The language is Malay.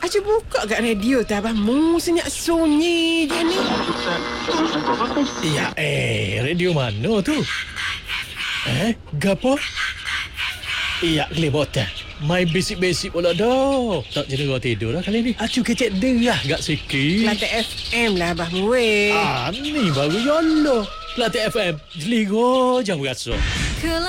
Acu buka kat radio tu abang. Senyap sunyi je ni. Ya, radio mana tu? Gapo? Ya, kelebotan. Main basic-basic pula dah. Tak jadi kau tidur lah kali ni. Acu kecek derah gak sikit. Kelantan FM lah abang weh. Ni baru yolo. Kelantan FM. Jeligo jam berasa.